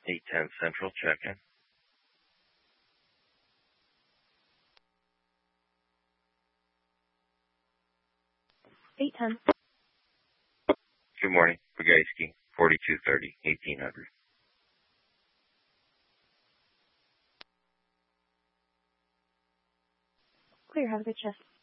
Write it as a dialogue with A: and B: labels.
A: 810 Central, check-in.
B: 810.
A: Good morning. Bugayski, 4230, 1800.
B: Clear. Have a good shift.